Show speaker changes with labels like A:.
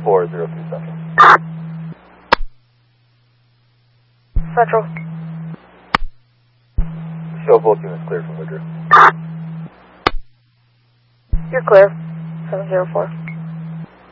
A: 403 Central.
B: Central.
A: Show both units clear from Woodruff.
B: You're clear. 704.